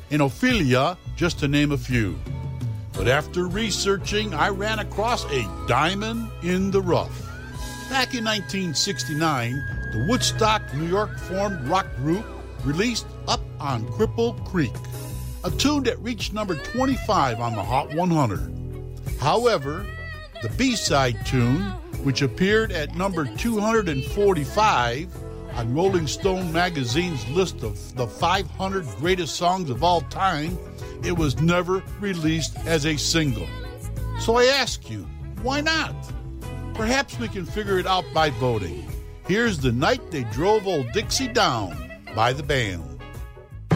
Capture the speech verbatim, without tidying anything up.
and Ophelia, just to name a few. But after researching, I ran across a diamond in the rough. Back in nineteen sixty-nine, the Woodstock, New York-formed rock group released Up on Cripple Creek, a tune that reached number twenty-five on the Hot one hundred. However, the B-side tune, which appeared at number two hundred forty-five on Rolling Stone magazine's list of the five hundred greatest songs of all time, it was never released as a single. So I ask you, why not? Perhaps we can figure it out by voting. Here's The Night They Drove Old Dixie Down by the band.